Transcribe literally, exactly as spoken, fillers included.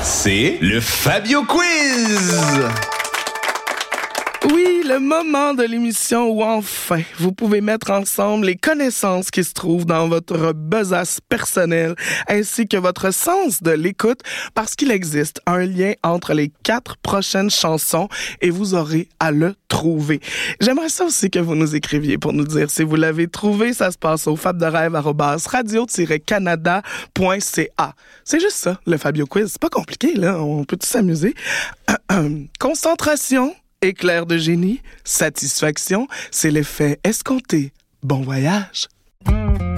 C'est le Fabio Quiz! Oui, le moment de l'émission où enfin vous pouvez mettre ensemble les connaissances qui se trouvent dans votre besace personnelle ainsi que votre sens de l'écoute parce qu'il existe un lien entre les quatre prochaines chansons et vous aurez à le trouver. J'aimerais ça aussi que vous nous écriviez pour nous dire si vous l'avez trouvé. Ça se passe au fab de rêve arobase radio tiret canada point c a. C'est juste ça, le Fabio Quiz. C'est pas compliqué, là. On peut tous s'amuser. Concentration. Éclair de génie, satisfaction, c'est l'effet escompté. Bon voyage!